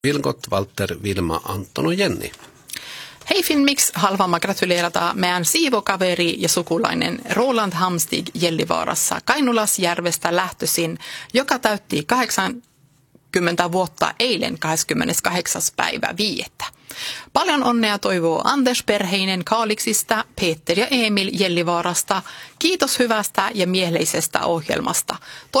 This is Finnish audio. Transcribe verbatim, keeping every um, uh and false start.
Vilgot, Walter, Vilma, Anton och Jenny. Hej Filmix, halvamma gratulerata meidän siivokaveri ja sukulainen Roland Hamstig Jellivaarassa Kainulasjärvestä lähtöisin, joka täytti kahdeksankymmentä vuotta eilen kahdeskymmeneskahdeksas päivä viidettä. Paljon onnea toivoo Anders Perheinen Kaaliksista, Peter ja Emil Jellivaarasta. Kiitos hyvästä ja mieleisestä ohjelmasta.